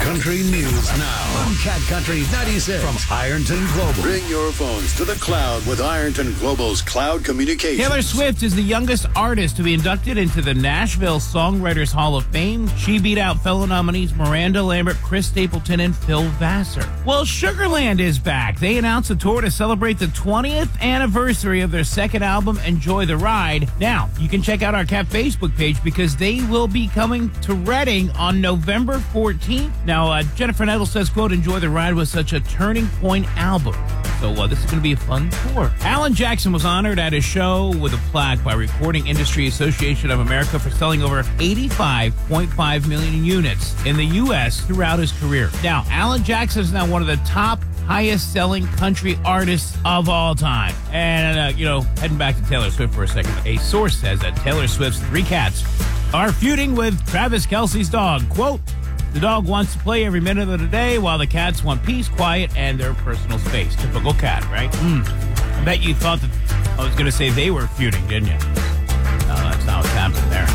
Country News Now on Cat Country 96 from Ironton Global. Bring your phones to the cloud with Ironton Global's cloud communication. Taylor Swift is the youngest artist to be inducted into the Nashville Songwriters Hall of Fame. She beat out fellow nominees Miranda Lambert, Chris Stapleton, and Phil Vassar. Well, Sugarland is back. They announced a tour to celebrate the 20th anniversary of their second album, Enjoy the Ride. Now, you can check out our Cat Facebook page because they will be coming to Reading on November 14th. Now, Jennifer Nettle says, quote, Enjoy the Ride was such a turning point album. So this is going to be a fun tour. Alan Jackson was honored at his show with a plaque by Recording Industry Association of America for selling over 85.5 million units in the U.S. throughout his career. Now, Alan Jackson is now one of the top highest-selling country artists of all time. And, heading back to Taylor Swift for a second, a source says that Taylor Swift's three cats are feuding with Travis Kelce's dog. Quote, the dog wants to play every minute of the day while the cats want peace, quiet, and their personal space. Typical cat, right? I bet you thought that I was going to say they were feuding, didn't you? No, that's not what's happening there.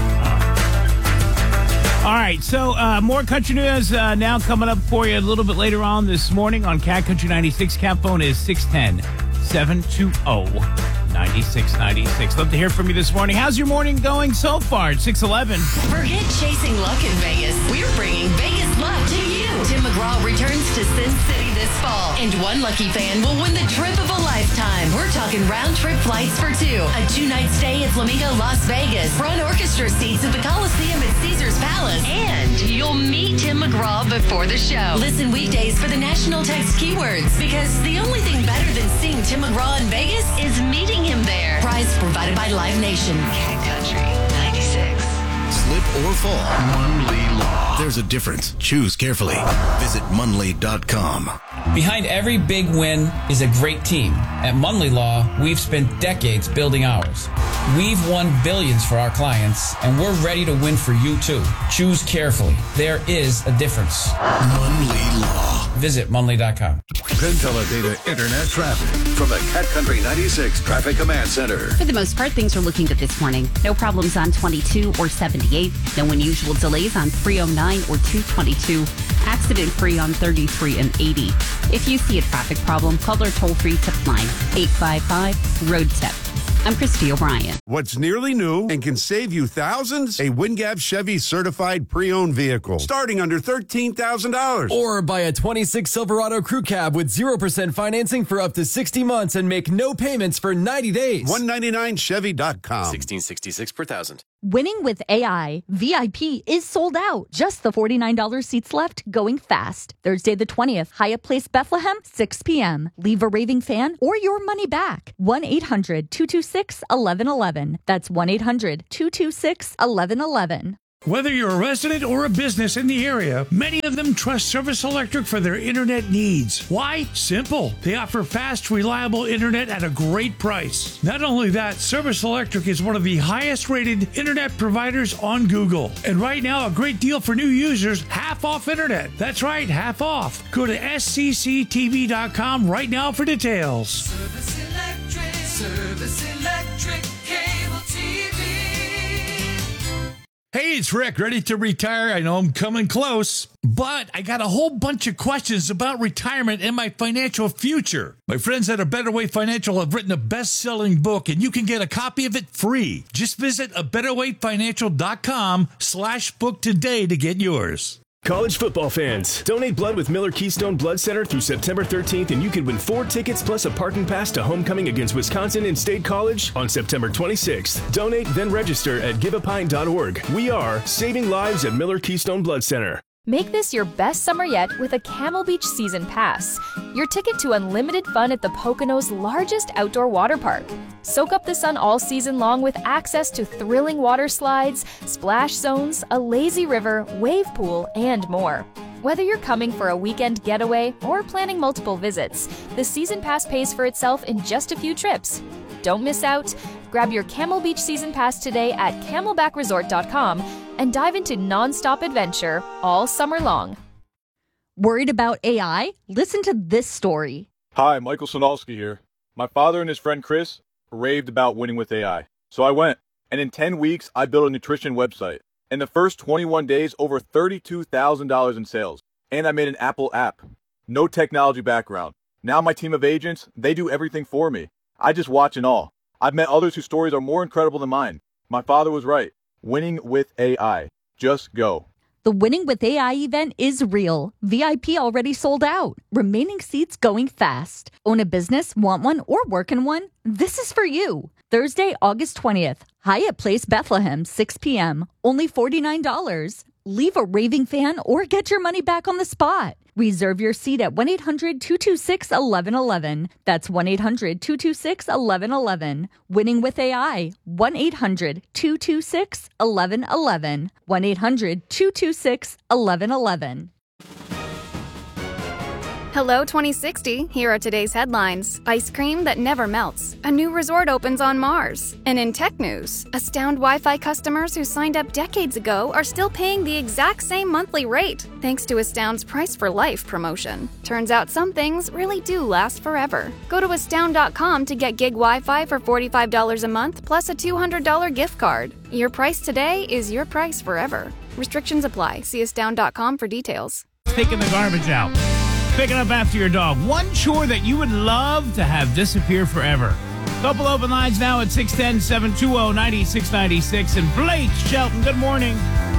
All right, so more country news now coming up for you a little bit later on this morning on Cat Country 96. Cat phone is 610-720-9696. Love to hear from you this morning. How's your morning going so far at 6:11? Forget chasing luck in Vegas. We're bringing Vegas luck to you. Tim McGraw returns to Sin City this fall, and one lucky fan will win the trip of a lifetime. We're talking round-trip flights for two, a 2-night stay at Flamingo Las Vegas, front orchestra seats at the Coliseum at Caesars Palace, and you'll meet Tim McGraw before the show. Listen weekdays for the national text keywords, because the only thing better than seeing Tim McGraw in Vegas is meeting him there. Prize provided by Live Nation. Cat Country 96. Slip or fall. Munley Law. There's a difference. Choose carefully. Visit Munley.com. Behind every big win is a great team. At Munley Law, we've spent decades building ours. We've won billions for our clients, and we're ready to win for you too. Choose carefully. There is a difference. Munley Law. Visit Munley.com. Data Internet traffic from the Cat Country 96 Traffic Command Center. For the most part, things are looking good this morning. No problems on 22 or 78. No unusual delays on 309 or 222. Accident-free on 33 and 80. If you see a traffic problem, call our toll-free tip line, 855-ROAD-TIP. I'm Christy O'Brien. What's nearly new and can save you thousands? A Wingap Chevy certified pre-owned vehicle starting under $13,000. Or buy a 26 Silverado Crew Cab with 0% financing for up to 60 months and make no payments for 90 days. 199chevy.com. $1,666 per thousand. Winning with AI, VIP is sold out. Just the $49 seats left, going fast. Thursday the 20th, Hyatt Place, Bethlehem, 6 p.m. Leave a raving fan or your money back. 1-800-226-1111. That's 1-800-226-1111. Whether you're a resident or a business in the area, many of them trust Service Electric for their internet needs. Why? Simple. They offer fast, reliable internet at a great price. Not only that, Service Electric is one of the highest-rated internet providers on Google. And right now, a great deal for new users, half off internet. That's right, half off. Go to scctv.com right now for details. Service Electric Cable TV. Hey, it's Rick, ready to retire. I know I'm coming close, but I got a whole bunch of questions about retirement and my financial future. My friends at A Better Way Financial have written a best-selling book, and you can get a copy of it free. Just visit abetterwayfinancial.com/book today to get yours. College football fans, donate blood with Miller Keystone Blood Center through September 13th, and you can win 4 tickets plus a parking pass to homecoming against Wisconsin in State College on September 26th. Donate, then register at giveapint.org. We are saving lives at Miller Keystone Blood Center. Make this your best summer yet with a Camel Beach Season Pass, your ticket to unlimited fun at the Poconos' largest outdoor water park. Soak up the sun all season long with access to thrilling water slides, splash zones, a lazy river, wave pool, and more. Whether you're coming for a weekend getaway or planning multiple visits, the Season Pass pays for itself in just a few trips. Don't miss out. Grab your Camel Beach Season Pass today at camelbackresort.com and dive into non-stop adventure all summer long. Worried about AI? Listen to this story. Hi, Michael Sonalski here. My father and his friend Chris raved about winning with AI. So I went, and in 10 weeks, I built a nutrition website. In the first 21 days, over $32,000 in sales. And I made an Apple app. No technology background. Now my team of agents, they do everything for me. I just watch and all. I've met others whose stories are more incredible than mine. My father was right. Winning with AI. Just go. The Winning with AI event is real. VIP already sold out. Remaining seats going fast. Own a business, want one, or work in one? This is for you. Thursday, August 20th. Hyatt Place, Bethlehem, 6 p.m. Only $49. Leave a raving fan or get your money back on the spot. Reserve your seat at 1-800-226-1111. That's 1-800-226-1111. Winning with AI. 1-800-226-1111. 1-800-226-1111. Hello 2060, here are today's headlines. Ice cream that never melts. A new resort opens on Mars. And in tech news, Astound Wi-Fi customers who signed up decades ago are still paying the exact same monthly rate, thanks to Astound's Price for Life promotion. Turns out some things really do last forever. Go to astound.com to get gig Wi-Fi for $45 a month plus a $200 gift card. Your price today is your price forever. Restrictions apply. See astound.com for details. Taking the garbage out. Picking up after your dog. One chore that you would love to have disappear forever. Couple open lines now at 610-720-9696. And Blake Shelton, good morning.